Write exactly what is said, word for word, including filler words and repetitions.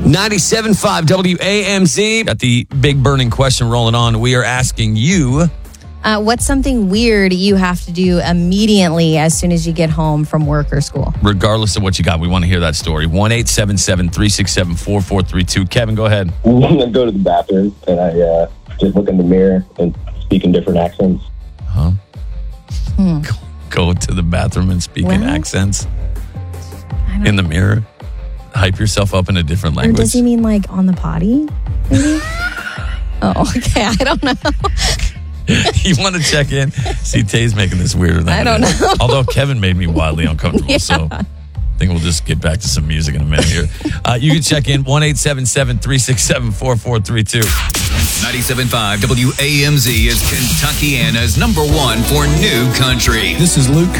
ninety-seven point five W A M Z. Got the big burning question rolling on. We are asking you, Uh, what's something weird you have to do immediately as soon as you get home from work or school? regardless of what you got, we want to hear that story. one eight seven seven, three six seven, four four three two. Kevin, go ahead. When I go to the bathroom and I uh, just look in the mirror and speak in different accents. Huh? Hmm. Go, go to the bathroom and speak in Well, accents I don't in the mirror. Hype yourself up in a different Or language. does he mean like on the potty? Maybe? Oh, okay. I don't know. You want to check in? See, Tay's making this weirder than I it don't is. know. Although Kevin made me wildly uncomfortable, Yeah. so I think we'll just get back to some music in a minute here. Uh, you can check in one eight seven seven, three six seven, four four three two. ninety-seven point five W A M Z is Kentuckiana's number one for new country. This is Luke